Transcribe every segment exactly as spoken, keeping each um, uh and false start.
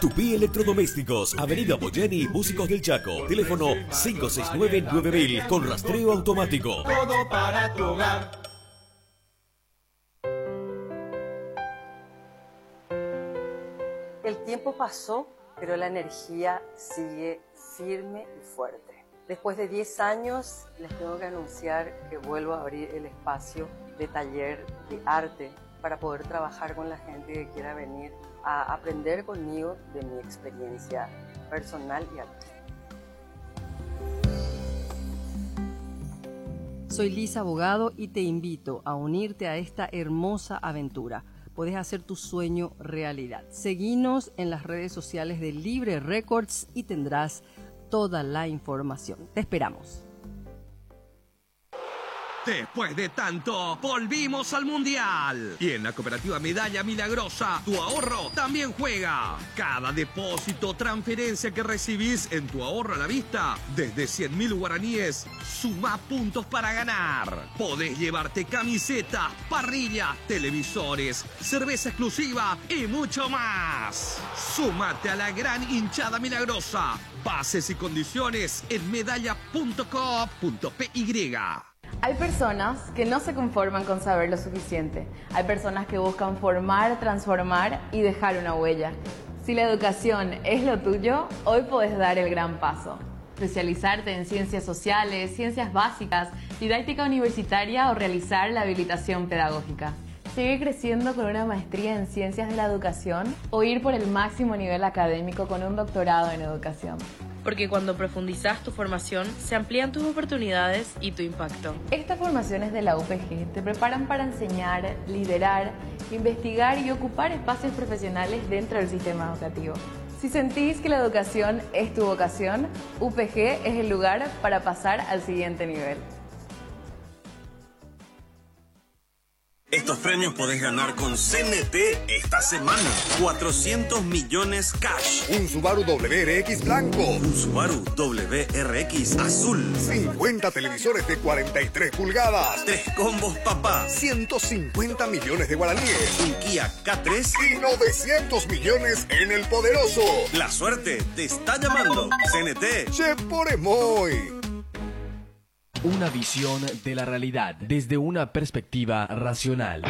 Tupí Electrodomésticos, Avenida Boyeni, Músicos del Chaco. Teléfono cinco seis nueve nueve mil con rastreo automático. Todo para tu hogar. El tiempo pasó, pero la energía sigue firme y fuerte. Después de diez años, les tengo que anunciar que vuelvo a abrir el espacio de taller de arte para poder trabajar con la gente que quiera venir a aprender conmigo de mi experiencia personal y artística. Soy Lisa Abogado y te invito a unirte a esta hermosa aventura. Puedes hacer tu sueño realidad. Seguinos en las redes sociales de Libre Records y tendrás toda la información. Te esperamos. Después de tanto, volvimos al Mundial. Y en la Cooperativa Medalla Milagrosa, tu ahorro también juega. Cada depósito, transferencia que recibís en tu ahorro a la vista, desde cien mil guaraníes, suma puntos para ganar. Podés llevarte camisetas, parrillas, televisores, cerveza exclusiva y mucho más. Súmate a la gran hinchada milagrosa. Bases y condiciones en medalla punto coop punto p y. Hay personas que no se conforman con saber lo suficiente. Hay personas que buscan formar, transformar y dejar una huella. Si la educación es lo tuyo, hoy podés dar el gran paso. Especializarte en ciencias sociales, ciencias básicas, didáctica universitaria o realizar la habilitación pedagógica. Seguir creciendo con una maestría en ciencias de la educación o ir por el máximo nivel académico con un doctorado en educación. Porque cuando profundizas tu formación, se amplían tus oportunidades y tu impacto. Estas formaciones de la U P G te preparan para enseñar, liderar, investigar y ocupar espacios profesionales dentro del sistema educativo. Si sentís que la educación es tu vocación, U P G es el lugar para pasar al siguiente nivel. Estos premios podés ganar con C N T esta semana. cuatrocientos millones cash. Un Subaru W R X blanco. Un Subaru W R X azul. cincuenta televisores de cuarenta y tres pulgadas. Tres combos papá. ciento cincuenta millones de guaraníes. Un Kia K tres. Y novecientos millones en el poderoso. La suerte te está llamando. C N T. Che por Emoy. Una visión de la realidad desde una perspectiva racional.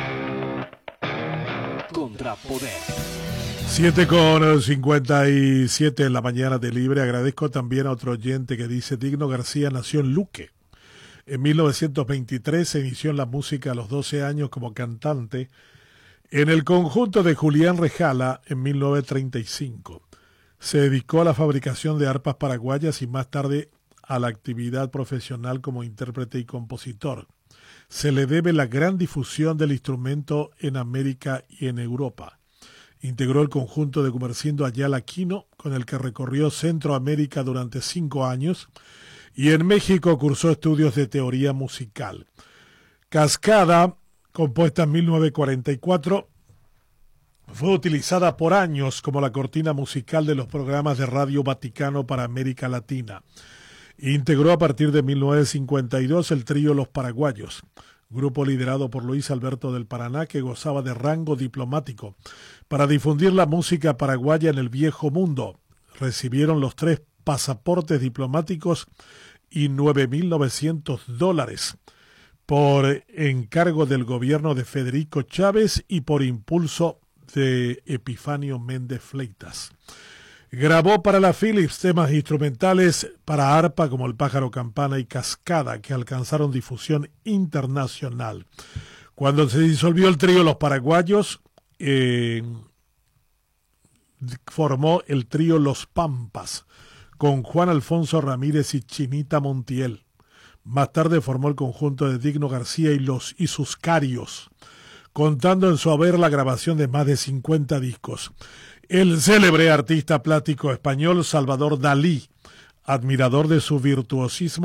Contrapoder. siete con cincuenta y siete en la mañana de Libre. Agradezco también a otro oyente que dice: Digno García nació en Luque. En mil novecientos veintitrés se inició en la música a los doce años como cantante en el conjunto de Julián Rejala en mil novecientos treinta y cinco. Se dedicó a la fabricación de arpas paraguayas y más tarde a la actividad profesional como intérprete y compositor. Se le debe la gran difusión del instrumento en América y en Europa. Integró el conjunto de Gumersindo Ayala Quino, con el que recorrió Centroamérica durante cinco años, y en México cursó estudios de teoría musical. Cascada, compuesta en mil novecientos cuarenta y cuatro, fue utilizada por años como la cortina musical de los programas de Radio Vaticano para América Latina. Integró a partir de mil novecientos cincuenta y dos el trío Los Paraguayos, grupo liderado por Luis Alberto del Paraná, que gozaba de rango diplomático para difundir la música paraguaya en el viejo mundo. Recibieron los tres pasaportes diplomáticos y nueve mil novecientos dólares por encargo del gobierno de Federico Chávez y por impulso de Epifanio Méndez Fleitas. Grabó para la Philips temas instrumentales para arpa como El Pájaro Campana y Cascada, que alcanzaron difusión internacional. Cuando se disolvió el trío Los Paraguayos, eh, formó el trío Los Pampas, con Juan Alfonso Ramírez y Chinita Montiel. Más tarde formó el conjunto de Digno García y, los, y sus Carios, contando en su haber la grabación de más de cincuenta discos. El célebre artista plástico español Salvador Dalí, admirador de su virtuosismo,